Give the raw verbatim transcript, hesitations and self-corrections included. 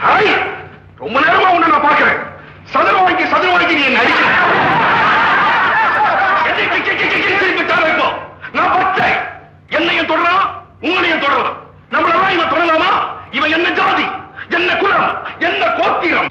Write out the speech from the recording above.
ரொம்ப நேரமா உன்னை நான் பார்க்கிறேன். சதுர வாங்கி சதுர வாங்கி நீ என்ன அடிக்கிற. நான் பச்சை. என்னையும் தொடரலாம், உங்களையும் தொடரலாம். நம்மளெல்லாம் இவன் தொடரலாமா? இவன் என்ன ஜாதி, என்ன குலம், என்ன கோத்திரம்?